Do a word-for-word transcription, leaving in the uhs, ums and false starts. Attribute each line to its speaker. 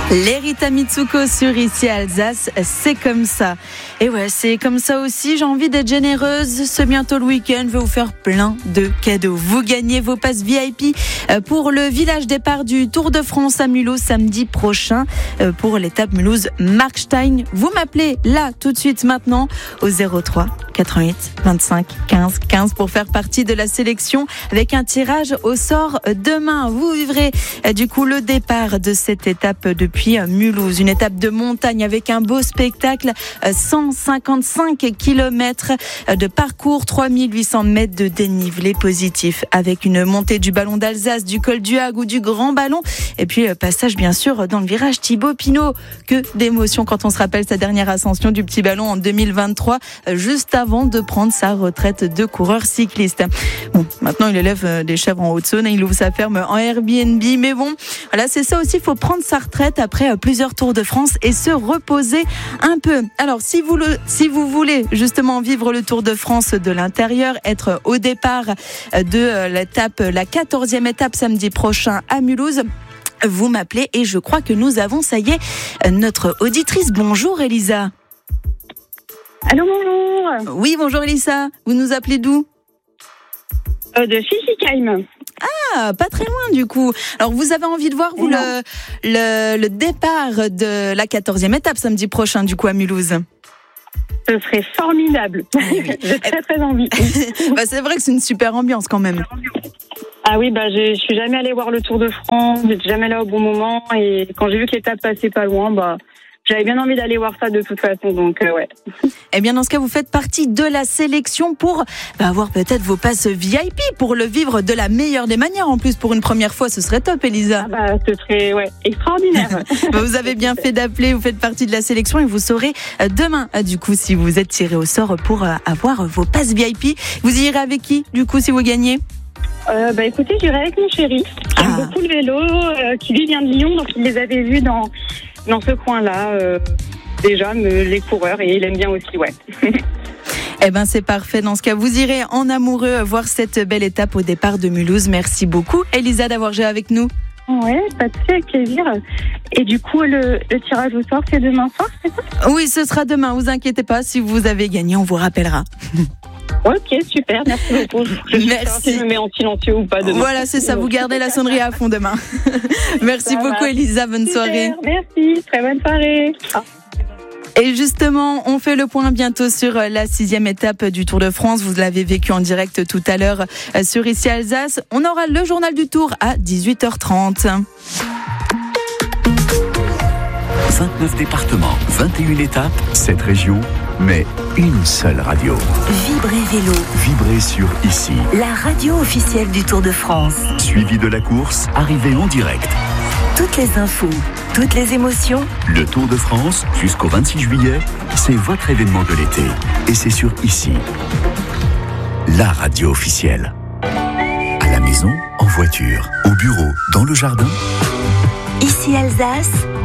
Speaker 1: Les Rita Mitsuko sur Ici Alsace, c'est comme ça. Et ouais, c'est comme ça aussi, j'ai envie d'être généreuse. C'est bientôt le week-end, je vais vous faire plein de cadeaux. Vous gagnez vos passes V I P pour le village départ du Tour de France à Mulhouse samedi prochain pour l'étape Mulhouse-Markstein. Vous m'appelez là, tout de suite maintenant, au zéro trois quatre-vingt-huit vingt-cinq quinze quinze pour faire partie de la sélection avec un tirage au sort demain. Vous vivrez du coup le départ de cette étape depuis Mulhouse, une étape de montagne avec un beau spectacle, cent cinquante-cinq kilomètres de parcours, trois mille huit cents mètres de dénivelé positif avec une montée du ballon d'Alsace, du col du Hague ou du Grand Ballon et puis passage bien sûr dans le virage Thibaut Pinot. Que d'émotion quand on se rappelle sa dernière ascension du petit ballon en deux mille vingt-trois, juste avant de prendre sa retraite de coureur cycliste. Bon, maintenant il élève des chèvres en Haute-Saône et il ouvre sa ferme en Airbnb, mais bon, voilà, c'est ça aussi, il faut prendre sa retraite après plusieurs Tours de France et se reposer un peu. Alors, si vous, le, si vous voulez justement vivre le Tour de France de l'intérieur, être au départ de l'étape, la quatorzième étape samedi prochain à Mulhouse, vous m'appelez et je crois que nous avons, ça y est, notre auditrice. Bonjour Elisa.
Speaker 2: Allô, bonjour.
Speaker 1: Oui, bonjour Elisa. Vous nous appelez d'où ?
Speaker 2: euh, De Fischigheim.
Speaker 1: Ah, pas très loin du coup. Alors vous avez envie de voir vous le, le, le départ de la quatorzième étape samedi prochain du coup à Mulhouse.
Speaker 2: Ce serait formidable. Ah, oui. J'ai très très envie.
Speaker 1: Bah, c'est vrai que c'est une super ambiance quand même.
Speaker 2: Ah oui, bah je suis jamais allée voir le Tour de France, j'étais jamais là au bon moment et quand j'ai vu que l'étape passait pas loin, bah j'avais bien envie d'aller voir ça de toute façon, donc euh, ouais.
Speaker 1: Eh bien, dans ce cas, vous faites partie de la sélection pour bah, avoir peut-être vos passes V I P pour le vivre de la meilleure des manières. En plus, pour une première fois, ce serait top, Elisa.
Speaker 2: Ah bah, ce serait ouais, extraordinaire.
Speaker 1: Bah, vous avez bien fait d'appeler, vous faites partie de la sélection et vous saurez demain, du coup, si vous êtes tiré au sort pour avoir vos passes V I P. Vous irez avec qui, du coup, si vous gagnez ?
Speaker 2: Euh, bah écoutez, j'irai avec mon chéri, qui aime ah. beaucoup le vélo, euh, qui lui vient de Lyon, donc il les avait vus dans, dans ce coin-là, euh, déjà, me, les coureurs, et il aime bien aussi, ouais.
Speaker 1: Eh ben c'est parfait, dans ce cas, vous irez en amoureux voir cette belle étape au départ de Mulhouse. Merci beaucoup, Elisa, d'avoir joué avec nous.
Speaker 2: Ouais, pas de souci, avec plaisir. Et du coup, le, le tirage au sort, c'est demain soir, c'est ça ?
Speaker 1: Oui, ce sera demain, vous inquiétez pas, si vous avez gagné, on vous rappellera.
Speaker 2: Ok, super, merci beaucoup. Je suis merci. Si je me mets en silencieux ou pas demain.
Speaker 1: Voilà, c'est ça, vous gardez la sonnerie à fond demain. Merci ça beaucoup, va. Elisa, bonne super, soirée.
Speaker 2: Merci, très bonne soirée. Ah.
Speaker 1: Et justement, on fait le point bientôt sur la sixième étape du Tour de France. Vous l'avez vécu en direct tout à l'heure sur Ici Alsace. On aura le journal du Tour à dix-huit heures trente.
Speaker 3: vingt-neuf départements, vingt et une étapes, sept régions, mais une seule radio.
Speaker 4: Vibrez Vélo.
Speaker 3: Vibrez sur Ici.
Speaker 4: La radio officielle du Tour de France.
Speaker 3: Suivi de la course, arrivée en direct.
Speaker 4: Toutes les infos, toutes les émotions.
Speaker 3: Le Tour de France, jusqu'au vingt-six juillet, c'est votre événement de l'été. Et c'est sur Ici. La radio officielle. À la maison, en voiture, au bureau, dans le jardin.
Speaker 4: Ici Alsace.